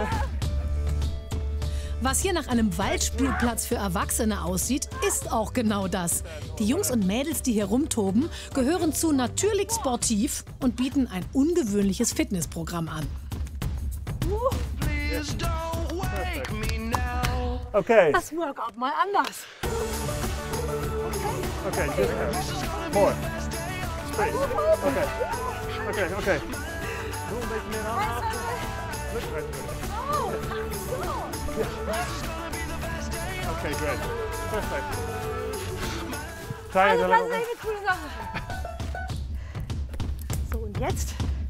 Was hier nach einem Waldspielplatz für Erwachsene aussieht, ist auch genau das. Die Jungs und Mädels, die hier rumtoben, gehören zu Natürlich Sportiv und bieten ein ungewöhnliches Fitnessprogramm an. Okay. Das Workout mal anders. Okay, just more. Straight. Okay. Okay, okay. Doe een beetje meer naar achter. Okay, great. Perfect. Try it a little bit. eine coole Sache. So, und jetzt?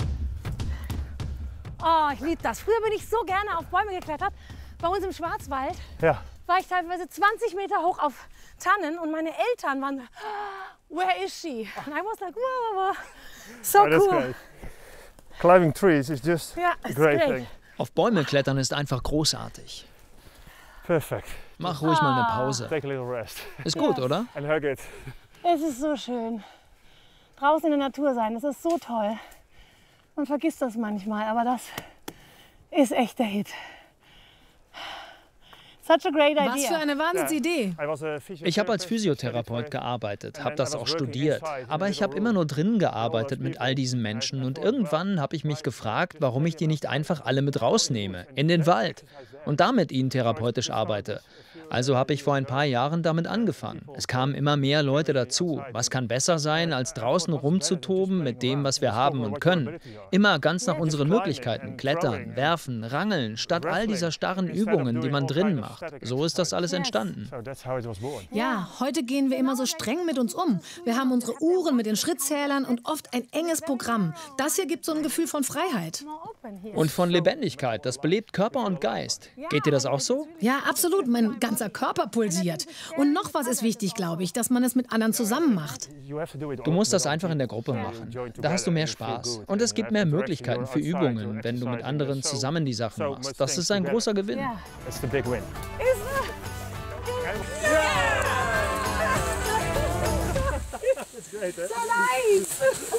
Oh, ich liebe das. Früher bin ich so gerne auf Bäume geklettert. Bei uns im Schwarzwald Ja. war ich teilweise 20 Meter hoch auf Tannen und meine Eltern waren, where is she? And I was like, whoa, so Oh, that's cool. great. Climbing trees is just Ja, a it's great great. thing. Auf Bäume klettern ist einfach großartig. Perfect. Mach ruhig mal eine Pause. Take a little rest Ist gut, oder? and hug it. Es ist so schön. Draußen in der Natur sein, das ist so toll. Man vergisst das manchmal, aber das ist echt der Hit. Such a great idea. Was für eine Wahnsinnsidee. Ich habe als Physiotherapeut gearbeitet, habe das auch studiert. Aber ich habe immer nur drinnen gearbeitet mit all diesen Menschen. Und irgendwann habe ich mich gefragt, warum ich die nicht einfach alle mit rausnehme, in den Wald, und da mit ihnen therapeutisch arbeite. Also habe ich vor ein paar Jahren damit angefangen. Es kamen immer mehr Leute dazu. Was kann besser sein, als draußen rumzutoben mit dem, was wir haben und können? Immer ganz nach unseren Möglichkeiten. Klettern, werfen, rangeln, statt all dieser starren Übungen, die man drinnen macht. So ist das alles entstanden. Ja, heute gehen wir immer so streng mit uns um. Wir haben unsere Uhren mit den Schrittzählern und oft ein enges Programm. Das hier gibt so ein Gefühl von Freiheit. Und von Lebendigkeit. Das belebt Körper und Geist. Geht dir das auch so? Ja, absolut. Mein ganzer Körper pulsiert. Und noch was ist wichtig, glaube ich, dass man es mit anderen zusammen macht. Du musst das einfach in der Gruppe machen. Da hast du mehr Spaß. Und es gibt mehr Möglichkeiten für Übungen, wenn du mit anderen zusammen die Sachen machst. Das ist ein großer Gewinn. That's the big win. So nice!